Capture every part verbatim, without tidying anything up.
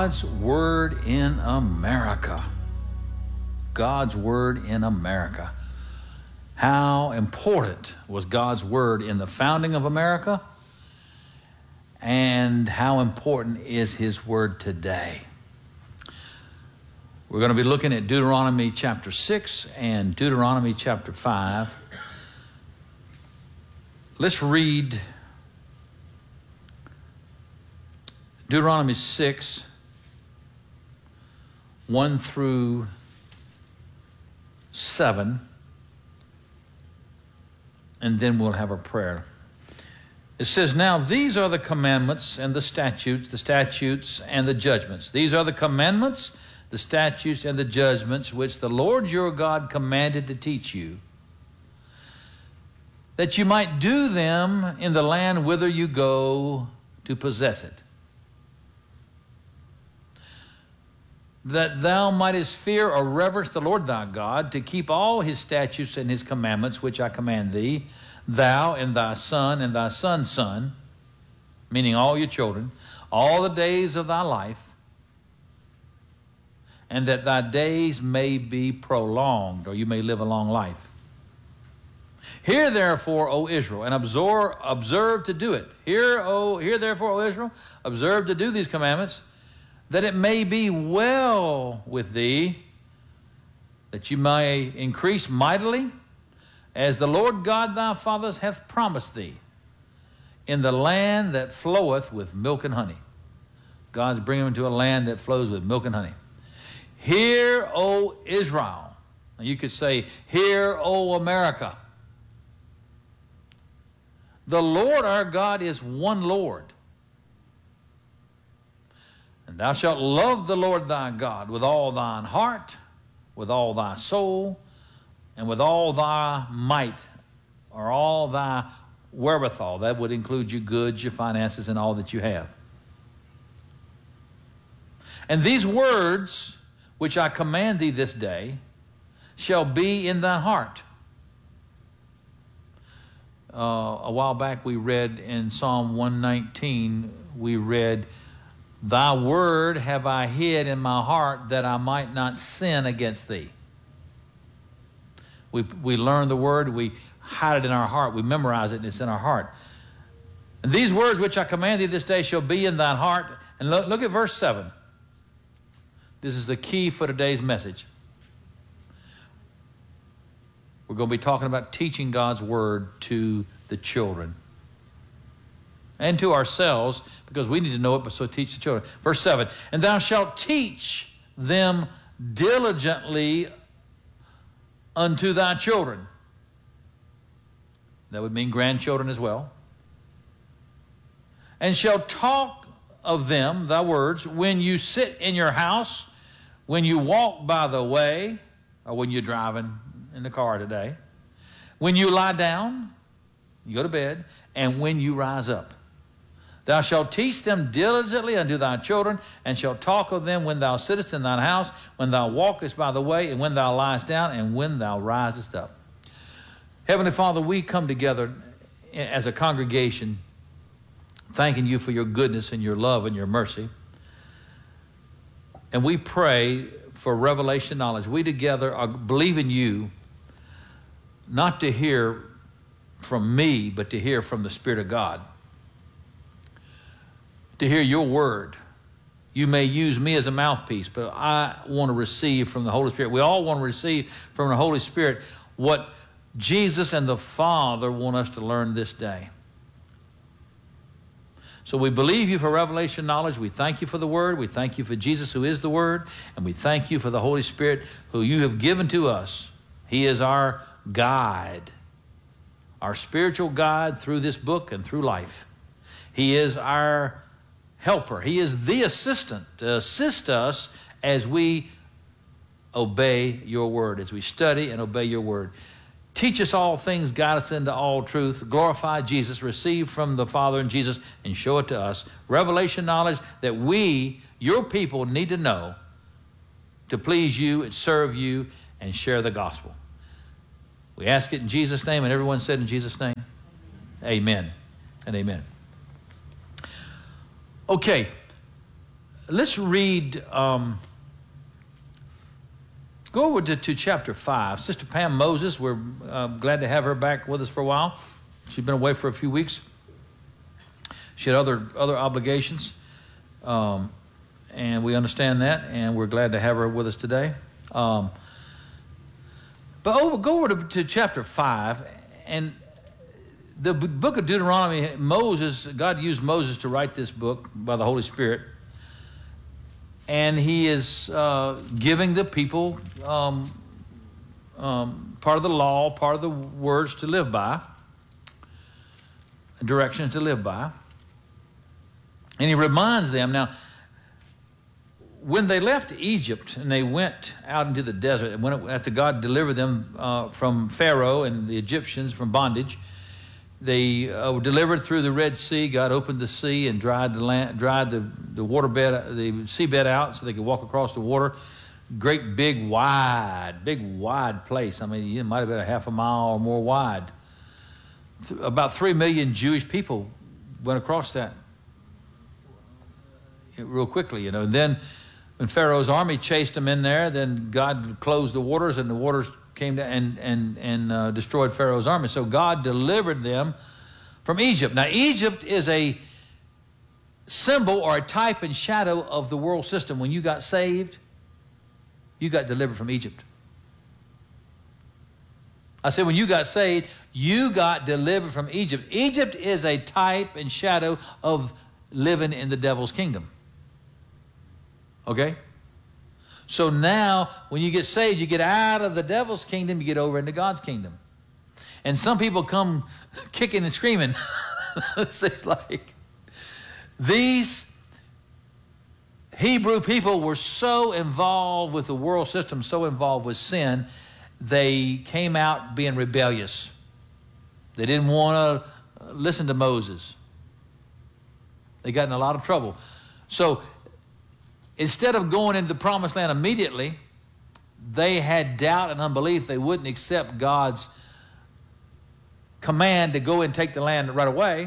God's Word in America. God's Word in America. How important was God's Word in the founding of America? And how important is His Word today? We're going to be looking at Deuteronomy chapter six and Deuteronomy chapter five. Let's read Deuteronomy six, one through seven, and then we'll have a prayer. It says, "Now these are the commandments and the statutes, the statutes and the judgments. These are the commandments, the statutes and the judgments which the Lord your God commanded to teach you, that you might do them in the land whither you go to possess it, that thou mightest fear or reverence the Lord thy God, to keep all his statutes and his commandments which I command thee, thou and thy son and thy son's son," meaning all your children, "all the days of thy life, and that thy days may be prolonged," or you may live a long life. "Hear therefore, O Israel, and observe, observe to do it. Hear, O, hear therefore, O Israel, observe to do these commandments, that it may be well with thee, that you may increase mightily, as the Lord God thy fathers hath promised thee, in the land that floweth with milk and honey." God's bringing them to a land that flows with milk and honey. "Hear, O Israel." And you could say, "Hear, O America. The Lord our God is one Lord. And thou shalt love the Lord thy God with all thine heart, with all thy soul, and with all thy might," or all thy wherewithal. That would include your goods, your finances, and all that you have. "And these words which I command thee this day shall be in thy heart." Uh, a while back we read in Psalm one nineteen, we read, "Thy word have I hid in my heart, that I might not sin against thee." We, we learn the word, we hide it in our heart, we memorize it, and it's in our heart. "And these words which I command thee this day shall be in thine heart." And look, look at verse seven. This is the key for today's message. We're going to be talking about teaching God's word to the children and to ourselves, because we need to know it, but so teach the children. Verse seven, "And thou shalt teach them diligently unto thy children." That would mean grandchildren as well. "And shall talk of them, thy words, when you sit in your house, when you walk by the way," or when you're driving in the car today, "when you lie down," you go to bed, "and when you rise up. Thou shalt teach them diligently unto thy children, and shalt talk of them when thou sittest in thine house, when thou walkest by the way, and when thou liest down, and when thou risest up." Heavenly Father, we come together as a congregation thanking you for your goodness and your love and your mercy. And we pray for revelation knowledge. We together are believing you not to hear from me, but to hear from the Spirit of God. To hear your word. You may use me as a mouthpiece, but I want to receive from the Holy Spirit. We all want to receive from the Holy Spirit what Jesus and the Father want us to learn this day. So we believe you for revelation knowledge. We thank you for the word. We thank you for Jesus, who is the word. And we thank you for the Holy Spirit, who you have given to us. He is our guide, our spiritual guide through this book and through life. He is our helper. He is the assistant to assist us as we obey your word, as we study and obey your word. Teach us all things, guide us into all truth, glorify Jesus, receive from the Father and Jesus, and show it to us. Revelation knowledge that we, your people, need to know to please you and serve you and share the gospel. We ask it in Jesus' name, and everyone said in Jesus' name, amen and amen. Okay, let's read, um, go over to, to chapter five. Sister Pam Moses, we're uh, glad to have her back with us for a while. She's been away for a few weeks. She had other, other obligations, um, and we understand that, and we're glad to have her with us today. Um, but over, go over to, to chapter five, and the book of Deuteronomy, Moses, God used Moses to write this book by the Holy Spirit. And he is uh, giving the people um, um, part of the law, part of the words to live by, directions to live by. And he reminds them, now, when they left Egypt and they went out into the desert, and when it, after God delivered them uh, from Pharaoh and the Egyptians from bondage, they uh, were delivered through the Red Sea. God opened the sea and dried the land, dried the, the waterbed, the seabed out so they could walk across the water. Great, big, wide, big, wide place. I mean, it might have been a half a mile or more wide. Th- about three million Jewish people went across that real quickly, you know. And then when Pharaoh's army chased them in there, then God closed the waters, and the waters came down and, and, and uh, destroyed Pharaoh's army. So God delivered them from Egypt. Now, Egypt is a symbol or a type and shadow of the world system. When you got saved, you got delivered from Egypt. I said, when you got saved, you got delivered from Egypt. Egypt is a type and shadow of living in the devil's kingdom. Okay? So now, when you get saved, you get out of the devil's kingdom, you get over into God's kingdom. And some people come kicking and screaming. It's like these Hebrew people were so involved with the world system, so involved with sin, they came out being rebellious. They didn't want to listen to Moses. They got in a lot of trouble. So instead of going into the promised land immediately, they had doubt and unbelief. They wouldn't accept God's command to go and take the land right away.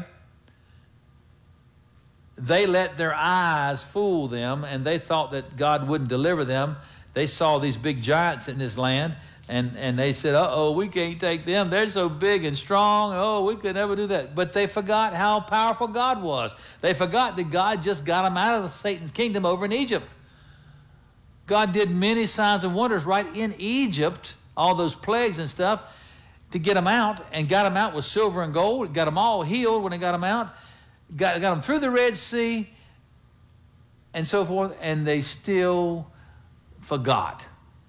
They let their eyes fool them, and they thought that God wouldn't deliver them. They saw these big giants in this land, and, and they said, uh-oh, we can't take them. They're so big and strong. Oh, we could never do that. But they forgot how powerful God was. They forgot that God just got them out of Satan's kingdom over in Egypt. God did many signs and wonders right in Egypt, all those plagues and stuff, to get them out, and got them out with silver and gold. Got them all healed when they got them out. Got, got them through the Red Sea and so forth, and they still forgot.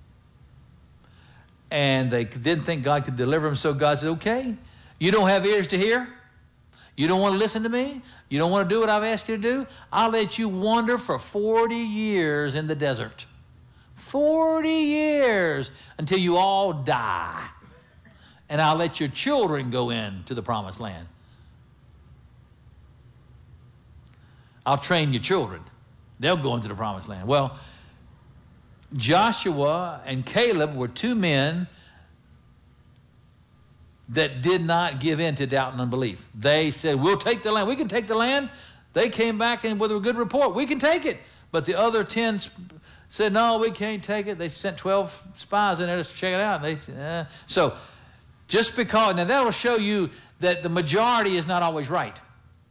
And they didn't think God could deliver them, so God said, okay, you don't have ears to hear? You don't want to listen to me? You don't want to do what I've asked you to do? I'll let you wander for forty years in the desert. forty years until you all die. And I'll let your children go into the promised land. I'll train your children. They'll go into the promised land. Well, Joshua and Caleb were two men that did not give in to doubt and unbelief. They said, we'll take the land. We can take the land. They came back in with a good report. We can take it. But the other ten said, no, we can't take it. They sent twelve spies in there to check it out. And they, uh. So just because, now that'll show you that the majority is not always right.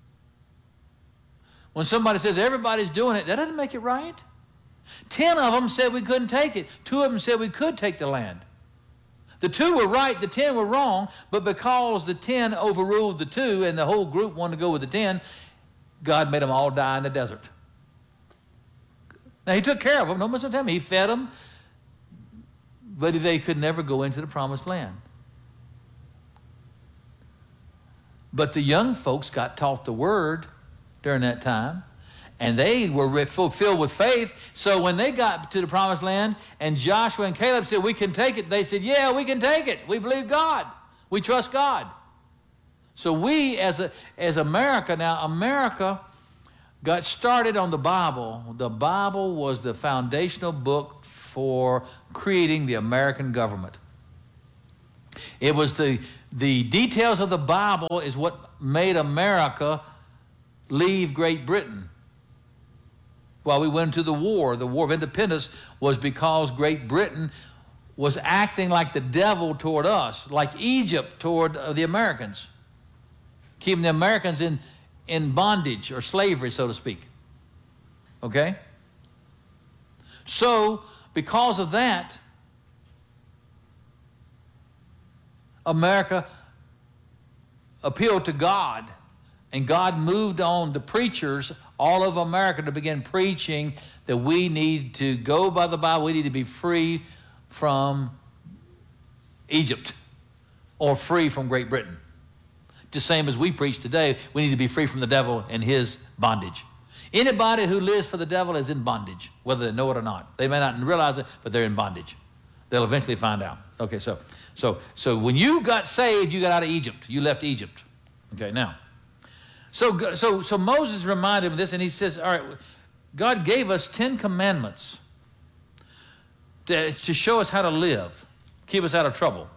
When somebody says everybody's doing it, that doesn't make it right. Ten of them said we couldn't take it. Two of them said we could take the land. The two were right, the ten were wrong, but because the ten overruled the two and the whole group wanted to go with the ten, God made them all die in the desert. Now, he took care of them. No much of the time. He fed them, but they could never go into the promised land. But the young folks got taught the word during that time, and they were filled with faith. So when they got to the promised land and Joshua and Caleb said, we can take it, they said, yeah, we can take it. We believe God. We trust God. So we as a, as America, now America got started on the Bible. The Bible was the foundational book for creating the American government. It was the, the details of the Bible is what made America leave Great Britain. while we went into the war. The War of Independence was because Great Britain was acting like the devil toward us, like Egypt toward uh, the Americans, keeping the Americans in, in bondage or slavery, so to speak. Okay? So, because of that, America appealed to God, and God moved on the preachers all over America to begin preaching that we need to go by the Bible, we need to be free from Egypt or free from Great Britain. The same as we preach today, we need to be free from the devil and his bondage. Anybody who lives for the devil is in bondage, whether they know it or not. They may not realize it, but they're in bondage. They'll eventually find out. Okay, so so so when you got saved, you got out of Egypt. You left Egypt. Okay, now, so so so Moses reminded him of this, and he says, all right, God gave us Ten Commandments to, to show us how to live, keep us out of trouble.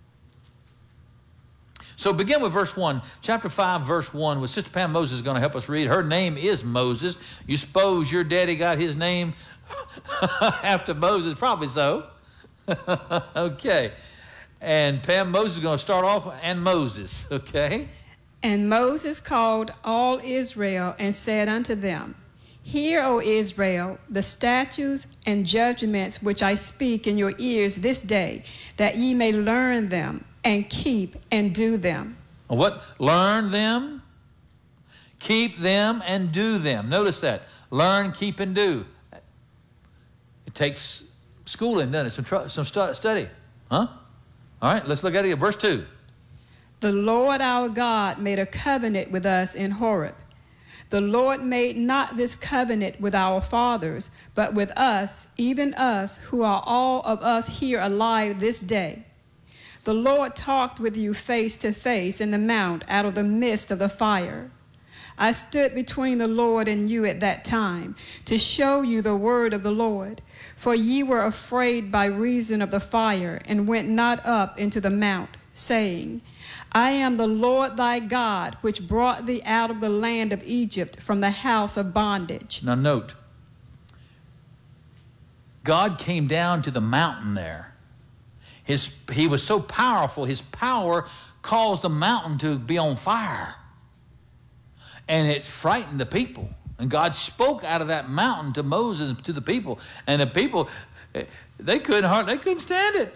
So begin with verse one, chapter five, verse one, with Sister Pam Moses is going to help us read. Her name is Moses. You suppose your daddy got his name after Moses? Probably so. Okay. And Pam Moses is going to start off, and Moses, okay? And Moses called all Israel and said unto them, Hear, O Israel, the statutes and judgments which I speak in your ears this day, that ye may learn them and keep and do them. What? Learn them, keep them, and do them. Notice that. Learn, keep, and do. It takes schooling, doesn't it? Some, tr- some stu- study. Huh? All right, let's look at it. Verse two. The Lord our God made a covenant with us in Horeb. The Lord made not this covenant with our fathers, but with us, even us, who are all of us here alive this day. The Lord talked with you face to face in the mount out of the midst of the fire. I stood between the Lord and you at that time to show you the word of the Lord, for ye were afraid by reason of the fire and went not up into the mount, saying, I am the Lord thy God, which brought thee out of the land of Egypt from the house of bondage. Now note, God came down to the mountain there. His, he was so powerful, his power caused the mountain to be on fire. And it frightened the people. And God spoke out of that mountain to Moses, to the people. And the people, they couldn't hardly, they couldn't stand it.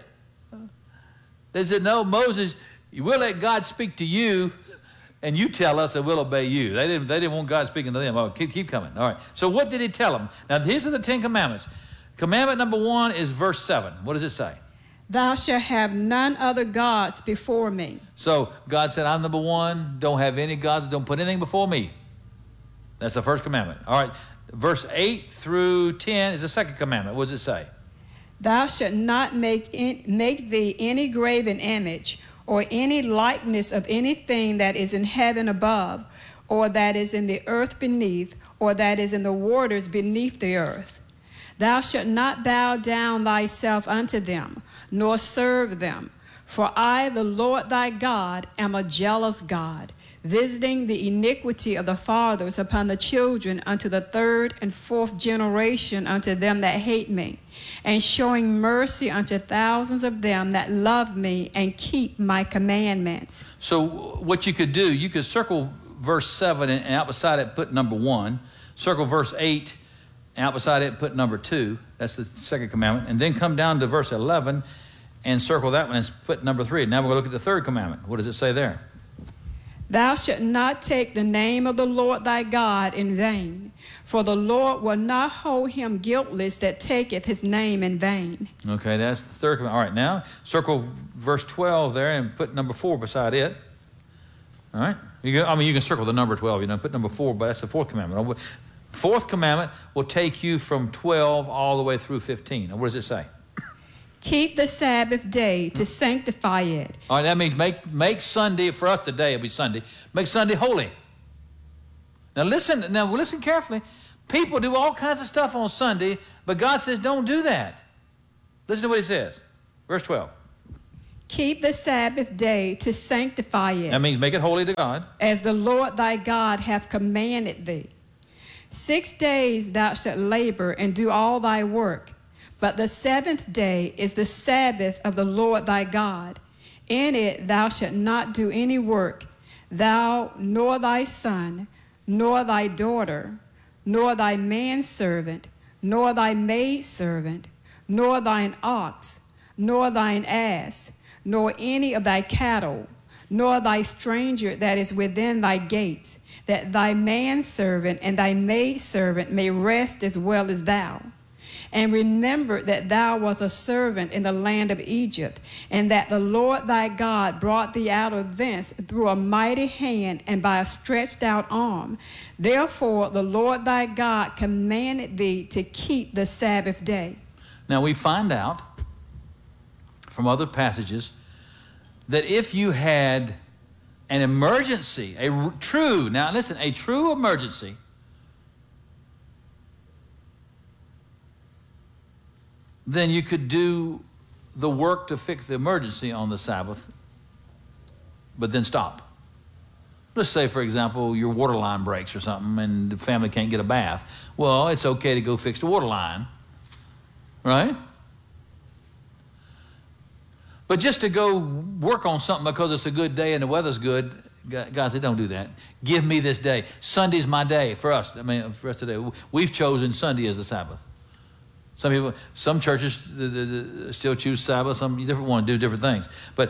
They said, no, Moses, we'll let God speak to you, and you tell us that we'll obey you. They didn't, they didn't want God speaking to them. Oh, keep, keep coming. All right. So what did he tell them? Now, these are the Ten Commandments. Commandment number one is verse seven. What does it say? Thou shalt have none other gods before me. So God said, I'm number one. Don't have any gods. Don't put anything before me. That's the first commandment. All right. Verse eight through ten is the second commandment. What does it say? Thou shalt not make, in, make thee any graven image or any likeness of anything that is in heaven above, or that is in the earth beneath, or that is in the waters beneath the earth. Thou shalt not bow down thyself unto them, nor serve them. For I, the Lord thy God, am a jealous God, visiting the iniquity of the fathers upon the children unto the third and fourth generation unto them that hate me, and showing mercy unto thousands of them that love me and keep my commandments. So what you could do, you could circle verse seven and out beside it put number one, circle verse eight, and out beside it put number two. That's the second commandment. And then come down to verse eleven and circle that one and put number three. Now we're going to look at the third commandment. What does it say there? Thou shalt not take the name of the Lord thy God in vain, for the Lord will not hold him guiltless that taketh his name in vain. Okay, that's the third commandment. All right, now circle verse twelve there and put number four beside it. All right? You can, I mean, you can circle the number twelve, you know, put number four, but that's the fourth commandment. Fourth commandment will take you from twelve all the way through fifteen. Now, what does it say? Keep the Sabbath day to sanctify it. All right, that means make, make Sunday, for us today it'll be Sunday, make Sunday holy. Now listen, now listen carefully. People do all kinds of stuff on Sunday, but God says don't do that. Listen to what he says. Verse twelve. Keep the Sabbath day to sanctify it. That means make it holy to God. As the Lord thy God hath commanded thee. Six days thou shalt labor and do all thy work, but the seventh day is the Sabbath of the Lord thy God. In it thou shalt not do any work, thou, nor thy son, nor thy daughter, nor thy manservant, nor thy maidservant, nor thine ox, nor thine ass, nor any of thy cattle, nor thy stranger that is within thy gates, that thy manservant and thy maidservant may rest as well as thou. And remember that thou wast a servant in the land of Egypt, and that the Lord thy God brought thee out of thence through a mighty hand and by a stretched out arm. Therefore the Lord thy God commanded thee to keep the Sabbath day. Now we find out from other passages that if you had an emergency, a r- true, now listen, a true emergency, then you could do the work to fix the emergency on the Sabbath, but then stop. Let's say, for example, your water line breaks or something and the family can't get a bath. Well, it's okay to go fix the water line, right? But just to go work on something because it's a good day and the weather's good, God said, don't do that. Give me this day. Sunday's my day for us. I mean, for us today. We've chosen Sunday as the Sabbath. Some people, some churches still choose Sabbath. Some different want to do different things. But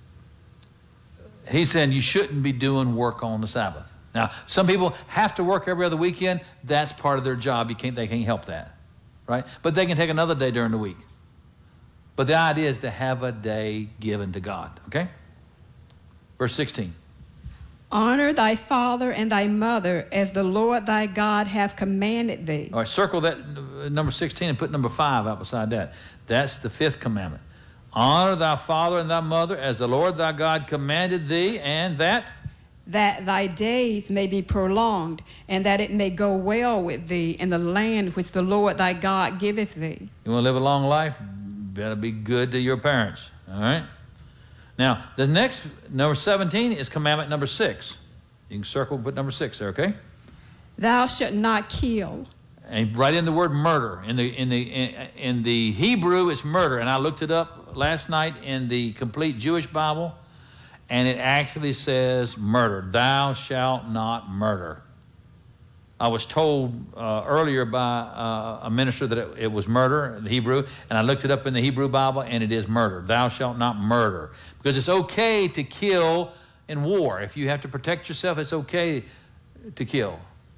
he's saying you shouldn't be doing work on the Sabbath. Now, some people have to work every other weekend. That's part of their job. You can't, they can't help that, right? But they can take another day during the week. But the idea is to have a day given to God, okay? Verse sixteen. Honor thy father and thy mother as the Lord thy God hath commanded thee. All right, circle that uh, number sixteen and put number five out beside that. That's the fifth commandment. Honor thy father and thy mother as the Lord thy God commanded thee, and that? That thy days may be prolonged, and that it may go well with thee in the land which the Lord thy God giveth thee. You want to live a long life? Better be good to your parents, all right? Now, the next, number seventeen, is commandment number six. You can circle, put number six there, okay? Thou shalt not kill. And write in the word murder. In the, in the, in, in the Hebrew, it's murder. And I looked it up last night in the Complete Jewish Bible, and it actually says murder. Thou shalt not murder. I was told uh, earlier by uh, a minister that it, it was murder, the Hebrew, and I looked it up in the Hebrew Bible, and it is murder. Thou shalt not murder. Because it's okay to kill in war. If you have to protect yourself, it's okay to kill.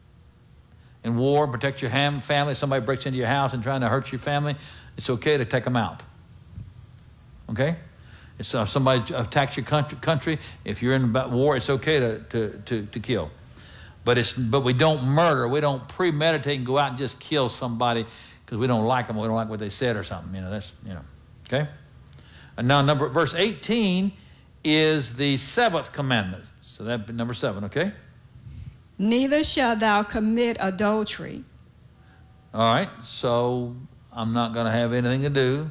In war, protect your ham, family. If somebody breaks into your house and trying to hurt your family, it's okay to take them out. Okay? If uh, somebody attacks your country, country, if you're in war, it's okay to, to, to, to kill. But it's but we don't murder. We don't premeditate and go out and just kill somebody because we don't like them or we don't like what they said or something. You know, that's, you know, okay? And now number verse eighteen is the seventh commandment. So that'd be number seven, okay? Neither shalt thou commit adultery. All right, so I'm not going to have anything to do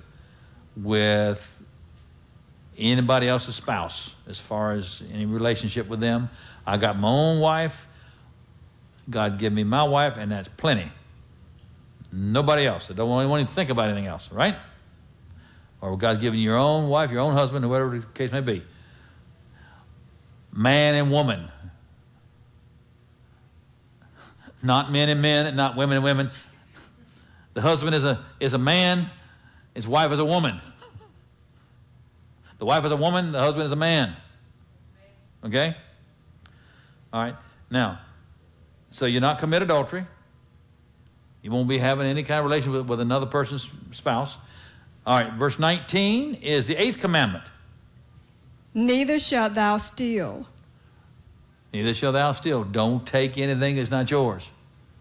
with anybody else's spouse as far as any relationship with them. I got my own wife. God give me my wife, and that's plenty. Nobody else. I don't want to think about anything else, right? Or God's given you your own wife, your own husband, or whatever the case may be. Man and woman. Not men and men, and not women and women. The husband is a is a man, his wife is a woman. The wife is a woman, the husband is a man. Okay? All right. Now, so you're not commit adultery. You won't be having any kind of relation with, with another person's spouse. All right, verse nineteen is the eighth commandment. Neither shalt thou steal. Neither shalt thou steal. Don't take anything that's not yours.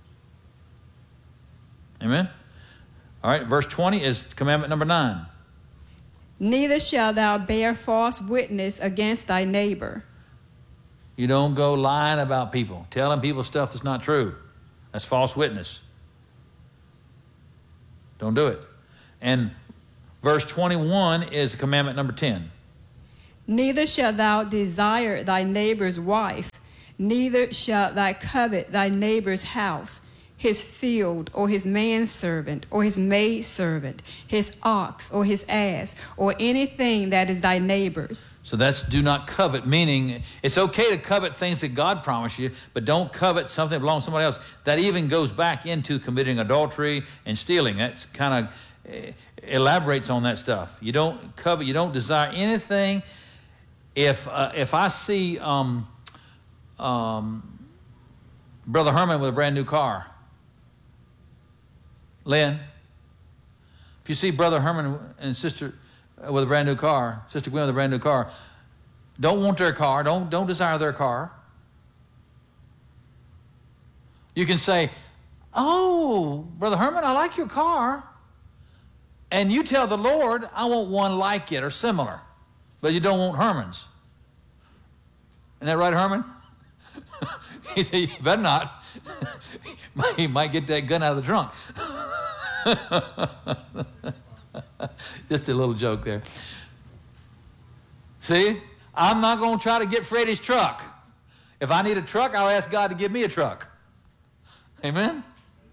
Amen? All right, verse twenty is commandment number nine. Neither shalt thou bear false witness against thy neighbor. You don't go lying about people, telling people stuff that's not true. That's false witness. Don't do it. And verse twenty-one is commandment number ten. Neither shalt thou desire thy neighbor's wife, neither shalt thou covet thy neighbor's house. his field or his manservant or his maidservant, his ox or his ass, or anything that is thy neighbor's. So that's do not covet, meaning it's okay to covet things that God promised you, but don't covet something that belongs to somebody else. That even goes back into committing adultery and stealing. That's kind of uh, elaborates on that stuff. You don't covet, you don't desire anything. If uh, if I see um, um, Brother Herman with a brand new car, Lynn, if you see Brother Herman and Sister with a brand new car, Sister Gwen with a brand new car, don't want their car, don't, don't desire their car. You can say, oh, Brother Herman, I like your car. And you tell the Lord, I want one like it or similar. But you don't want Herman's. Isn't that right, Herman? He said, you better not. He might get that gun out of the trunk. Just a little joke there. See, I'm not going to try to get Freddie's truck. If I need a truck, I'll ask God to give me a truck. Amen?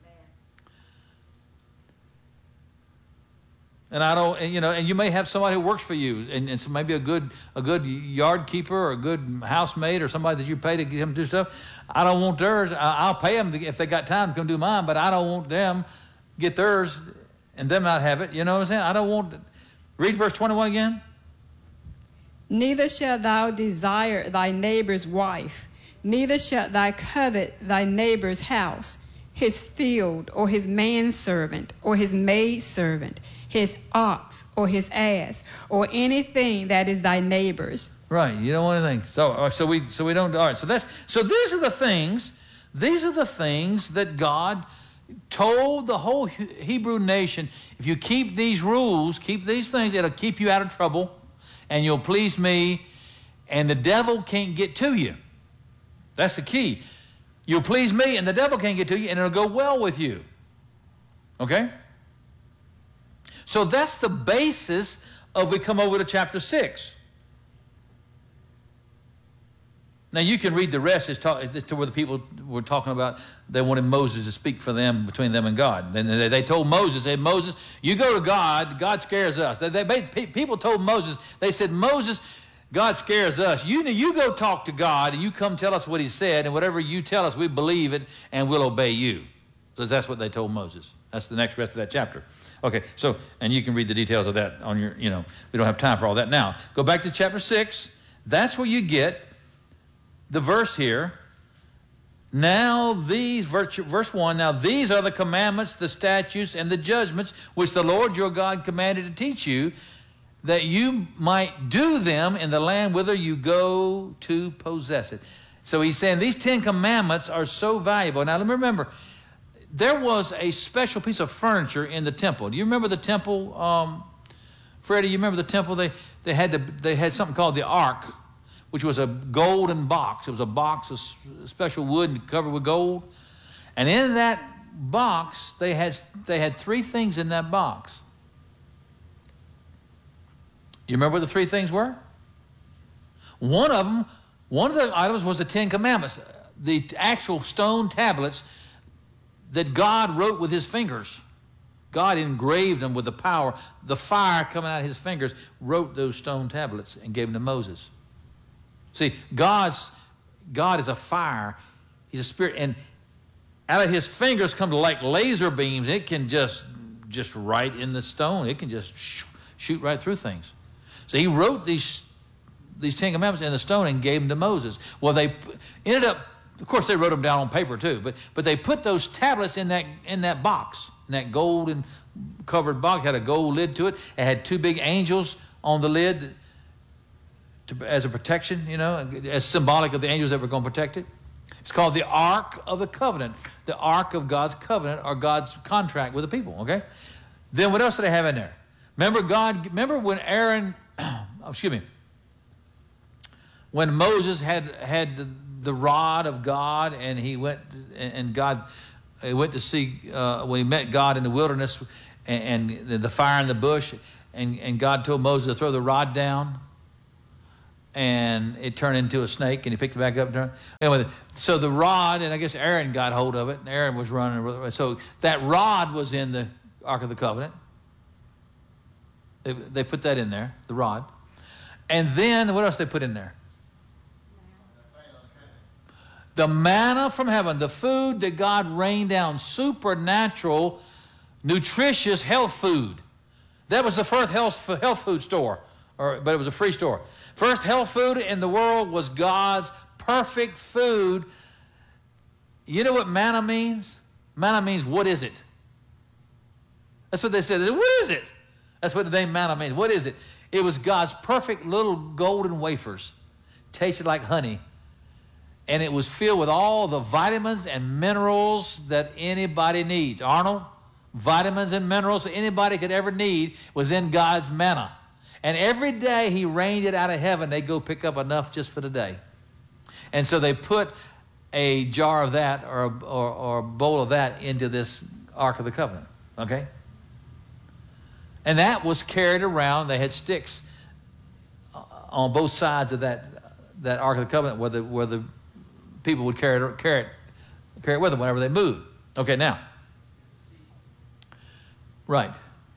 And I don't, and, you know, and you may have somebody who works for you, and, and so maybe a good, a good yard keeper or a good housemaid or somebody that you pay to get them to do stuff. I don't want theirs. I, I'll pay them if they got time to come do mine, but I don't want them get theirs and them not have it. You know what I'm saying? I don't want. Read verse twenty-one again. Neither shalt thou desire thy neighbor's wife, neither shalt thou covet thy neighbor's house, his field, or his manservant, or his maidservant, his ox, or his ass, or anything that is thy neighbor's. Right, you don't want anything. So, so we, so we don't. All right. So that's. So these are the things. These are the things that God told the whole Hebrew nation. If you keep these rules, keep these things, it'll keep you out of trouble, and you'll please me, and the devil can't get to you. That's the key. You'll please me, and the devil can't get to you, and it'll go well with you. Okay? So that's the basis of we come over to chapter six. Now you can read the rest. It's, talk, it's to where the people were talking about they wanted Moses to speak for them, between them and God. And they, they told Moses, they said, Moses, you go to God, God scares us. They, they, people told Moses, they said, Moses, God scares us. You, you go talk to God and you come tell us what he said, and whatever you tell us, we believe it and we'll obey you. Because that's what they told Moses. That's the next rest of that chapter. Okay, so, and you can read the details of that on your, you know, we don't have time for all that now. Go back to chapter six. That's where you get the verse here. Now these, verse, verse one, now these are the commandments, the statutes, and the judgments which the Lord your God commanded to teach you, that you might do them in the land whither you go to possess it. So he's saying these Ten Commandments are so valuable. Now remember, there was a special piece of furniture in the temple. Do you remember the temple, um, Freddie? You remember the temple? They they had the, they had something called the Ark, which was a golden box. It was a box of special wood covered with gold, and in that box they had they had three things in that box. You remember what the three things were? One of them, one of the items was the Ten Commandments, the actual stone tablets that God wrote with his fingers. God engraved them with the power. The fire coming out of his fingers wrote those stone tablets and gave them to Moses. See, God's, God is a fire. He's a spirit. And out of his fingers come like laser beams. It can just, just write in the stone. It can just shoot right through things. So he wrote these, these Ten Commandments in the stone and gave them to Moses. Well, they ended up, of course, they wrote them down on paper too, but but they put those tablets in that in that box, in that golden covered box. It had a gold lid to it. It had two big angels on the lid to, as a protection, you know, as symbolic of the angels that were going to protect it. It's called the Ark of the Covenant, the Ark of God's covenant or God's contract with the people. Okay. Then what else did they have in there? Remember God. Remember when Aaron, oh, excuse me, when Moses had had. The, the rod of God, and he went, and God, he went to see, uh, when he met God in the wilderness, and, and the fire in the bush, and, and God told Moses to throw the rod down, and it turned into a snake, and he picked it back up and turned. Anyway, so the rod, and I guess Aaron got hold of it, and Aaron was running. So that rod was in the Ark of the Covenant. They, they put that in there, the rod. And then, what else they put in there? The manna from heaven, the food that God rained down, supernatural, nutritious health food. That was the first health, health food store, or, but it was a free store. First health food in the world was God's perfect food. You know what manna means? Manna means, what is it? That's what they said. What is it? That's what the name manna means. What is it? It was God's perfect little golden wafers, tasted like honey. And it was filled with all the vitamins and minerals that anybody needs. Arnold, vitamins and minerals that anybody could ever need was in God's manna. And every day he rained it out of heaven. They go pick up enough just for the day. And so they put a jar of that or, or, or a bowl of that into this Ark of the Covenant. Okay? And that was carried around. They had sticks on both sides of that, that Ark of the Covenant where the, where the people would carry it, carry it, carry it with them whenever they moved. Okay, now. Right.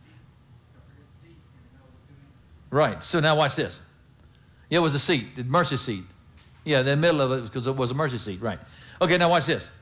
Right. So now watch this. Yeah, it was a seat, the mercy seat. Yeah, the middle of it was because it was a mercy seat. Right. Okay, now watch this.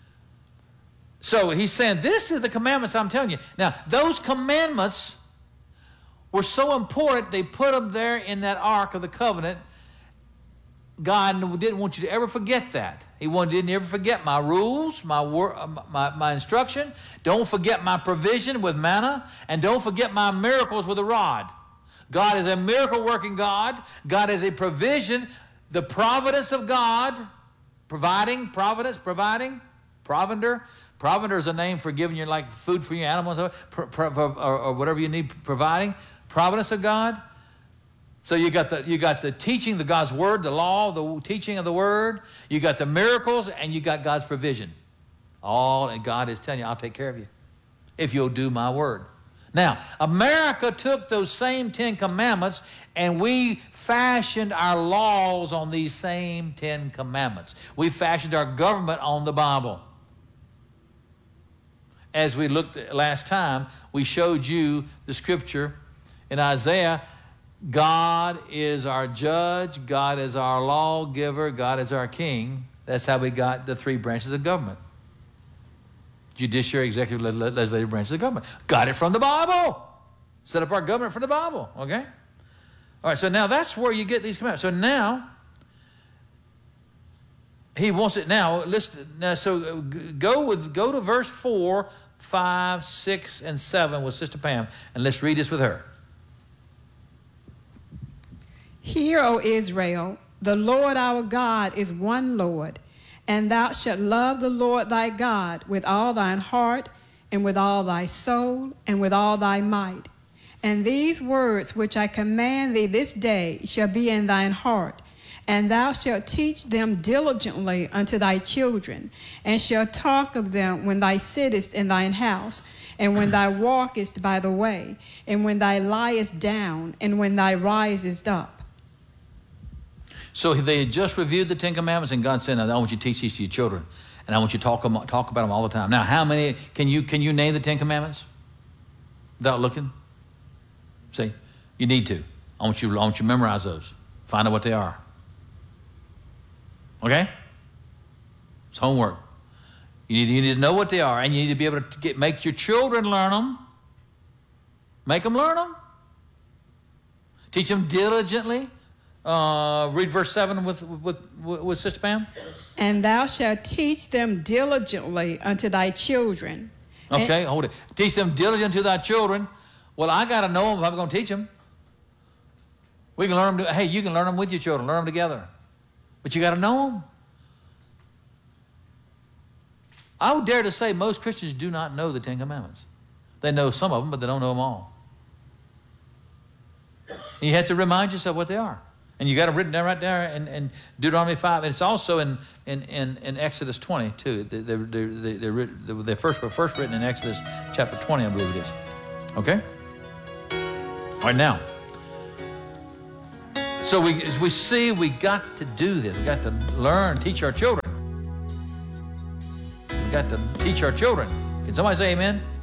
So he's saying, this is the commandments I'm telling you. Now, those commandments were so important, they put them there in that Ark of the Covenant. God didn't want you to ever forget that. He wanted you to never forget my rules, my, wor- my, my instruction. Don't forget my provision with manna, and don't forget my miracles with a rod. God is a miracle-working God. God is a provision, the providence of God, providing, providence, providing, provender. Provender is a name for giving you like food for your animals, or, or, or whatever you need, providing. Providence of God. So you got the you got the teaching, the God's word, the law, the teaching of the word. You got the miracles, and you got God's provision. All, and God is telling you, I'll take care of you if you'll do my word. Now, America took those same Ten Commandments, and we fashioned our laws on these same Ten Commandments. We fashioned our government on the Bible. As we looked at last time, we showed you the scripture in Isaiah. God is our judge. God is our lawgiver. God is our king. That's how we got the three branches of government. Judiciary, executive, legislative branches of government. Got it from the Bible. Set up our government from the Bible, okay? All right, so now that's where you get these commandments. So now, he wants it now. Listen, now, so go with go to verse four, five, six, and seven with Sister Pam, and let's read this with her. Hear, O Israel, the Lord our God is one Lord, and thou shalt love the Lord thy God with all thine heart, and with all thy soul, and with all thy might. And these words which I command thee this day shall be in thine heart, and thou shalt teach them diligently unto thy children, and shalt talk of them when thou sittest in thine house, and when thou walkest by the way, and when thou liest down, and when thou risest up. So they had just reviewed the Ten Commandments, and God said, I want you to teach these to your children, and I want you to talk, them, talk about them all the time. Now, how many, can you, can you name the Ten Commandments without looking? See, you need to. I want you, I want you to memorize those. Find out what they are. Okay? It's homework. You need, you need to know what they are, and you need to be able to get, make your children learn them. Make them learn them. Teach them diligently. Uh, read verse seven with, with, with, with Sister Pam. And thou shalt teach them diligently unto thy children. Okay, and, hold it. Teach them diligently to thy children. Well, I got to know them if I'm going to teach them. We can learn them. To, hey, you can learn them with your children. Learn them together. But you got to know them. I would dare to say most Christians do not know the Ten Commandments. They know some of them, but they don't know them all. And you have to remind yourself what they are. And you got them written down right there in, in Deuteronomy five. And it's also in, in, in, in Exodus twenty, too. They, they, they, they, they're, they first, were first written in Exodus chapter twenty, I believe it is. Okay? All right, now. So we, as we see, we got to do this. We got to learn, teach our children. We got to teach our children. Can somebody say amen?